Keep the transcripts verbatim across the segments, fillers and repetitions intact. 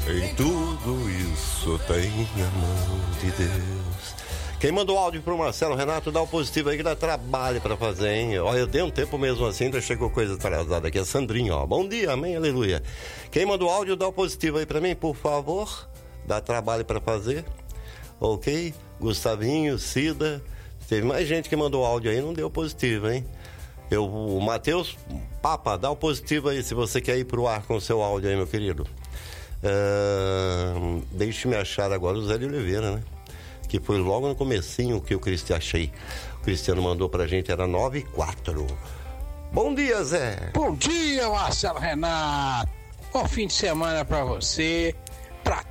Em tudo isso tem a mão de Deus. Quem mandou áudio pro Marcelo Renato, dá o positivo aí que dá trabalho pra fazer, hein? Olha, eu dei um tempo mesmo assim, ainda chegou coisa atrasada aqui. A Sandrinha, ó. Bom dia, amém, aleluia. Quem mandou áudio, dá o positivo aí pra mim, por favor. Dá trabalho pra fazer. Ok? Gustavinho, Cida. Teve mais gente que mandou áudio aí, não deu positivo, hein? Eu, o Matheus, Papa, dá o positivo aí, se você quer ir pro ar com o seu áudio aí, meu querido. Uh, deixe-me achar agora o Zé de Oliveira, né? Que foi logo no comecinho que o Cristiano achei. O Cristiano mandou pra gente, era nove e quatro. Bom dia, Zé. Bom dia, Marcelo Renato. Bom fim de semana pra você, pra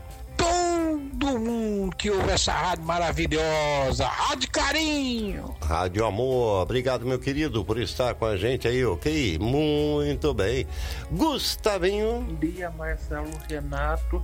todo mundo que ouve essa rádio maravilhosa, Rádio Carinho. Rádio Amor, obrigado, meu querido, por estar com a gente aí, ok? Muito bem. Gustavinho. Bom dia, Marcelo Renato.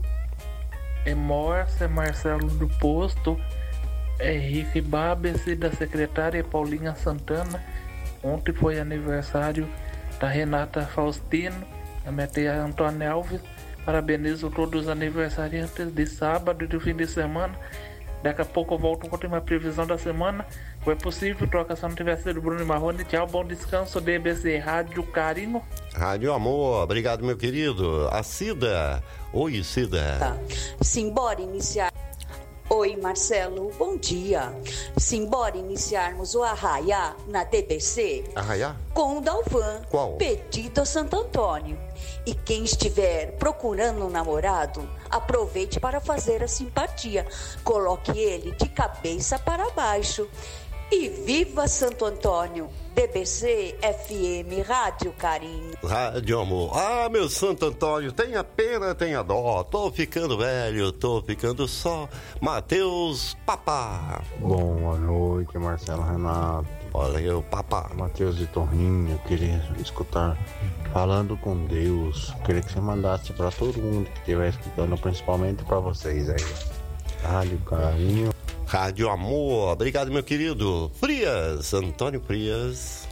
É Morsa, é Marcelo do Posto. É Henrique Babes e da secretária Paulinha Santana. Ontem foi aniversário da Renata Faustino, da minha tia Antônia Alves. Parabenizo todos os aniversariantes de sábado e do fim de semana. Daqui a pouco eu volto com a última previsão da semana. Foi possível, troca se não tivesse sido Bruno Marrone. Tchau, bom descanso, D B C Rádio Carinho. Rádio Amor, obrigado, meu querido. A Cida. Oi, Cida. Tá. Simbora iniciar. Oi, Marcelo, bom dia. Simbora iniciarmos o Arraiá na D B C. Arraiá? Com o Dalvan. Qual? Pedido a Santo Antônio. E quem estiver procurando um namorado, aproveite para fazer a simpatia. Coloque ele de cabeça para baixo. E viva Santo Antônio! D B C F M Rádio Carinho. Rádio Amor. Ah, meu Santo Antônio, tenha pena, tenha dó. Tô ficando velho, tô ficando só. Matheus Papá. Boa noite, Marcelo Renato. Olha aí, o Papá. Matheus de Torrinho, eu queria escutar Falando com Deus. Queria que você mandasse pra todo mundo que estiver escutando, principalmente pra vocês aí. Rádio Carinho. Rádio Amor, obrigado, meu querido. Frias, Antônio Frias.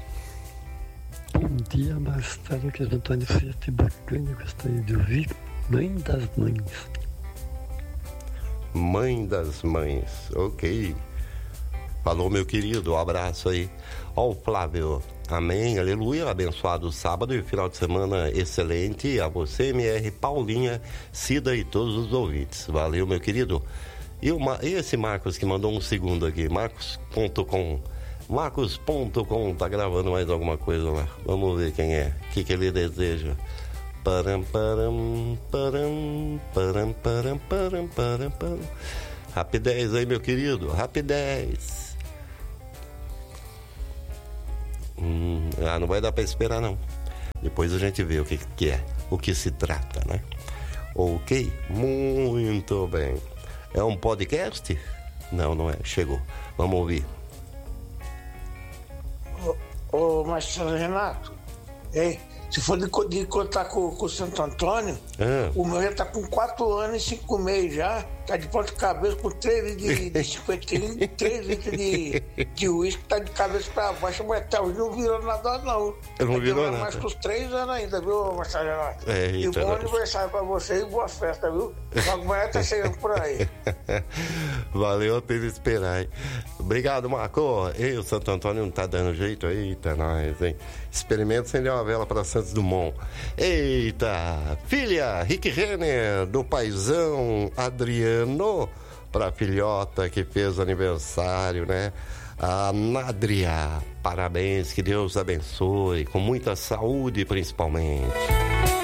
Bom dia, Marcelo, que é Antônio Frias, que bacana, gostaria de ouvir. Mãe das Mães. Mãe das Mães, ok. Falou, meu querido, um abraço aí. Ó, o Flávio, amém, aleluia, abençoado sábado e final de semana excelente a você, M R Paulinha, Cida e todos os ouvintes. Valeu, meu querido. E, o, e esse Marcos que mandou um segundo aqui, Marcos ponto com. Marcos ponto com tá gravando mais alguma coisa lá. Vamos ver quem é, o que, que ele deseja. Param, param, param, param, param, param, param, param. Rapidez aí, meu querido, rapidez. Hum, ah, não vai dar pra esperar, não. Depois a gente vê o que, que é, o que se trata, né? Ok? Muito bem. É um podcast? Não, não é. Chegou. Vamos ouvir. Ô, ô Marcelo Renato, ei, se for de, de contar com, com o Santo Antônio, Ah. o meu já tá com quatro anos e cinco meses já. Tá de ponta cabeça com três litros de, de cinquenta e três litros de, de uísque, tá de cabeça pra baixo, mas até hoje não virou nada, não. Eu não virou nada. Mais que uns três anos ainda, viu, Marcelo Renato? É, e então, bom não. aniversário pra você e boa festa, viu? Logo amanhã tá chegando por aí. Valeu a pena esperar, hein? Obrigado, Marco. Ei, o Santo Antônio não tá dando jeito? Eita, nós, hein? Experimento acender uma vela para Santos Dumont. Eita! Filha, Rick Renner, do paizão Adriano, pra filhota que fez aniversário, né? A Nádria, parabéns, que Deus abençoe, com muita saúde principalmente.